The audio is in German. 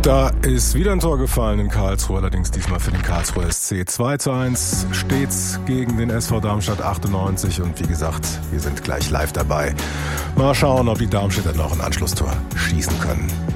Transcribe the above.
Da ist wieder ein Tor gefallen in Karlsruhe, allerdings diesmal für den Karlsruher SC. 2:1 stets gegen den SV Darmstadt 98 und wie gesagt, wir sind gleich live dabei. Mal schauen, ob die Darmstädter noch ein Anschlusstor schießen können.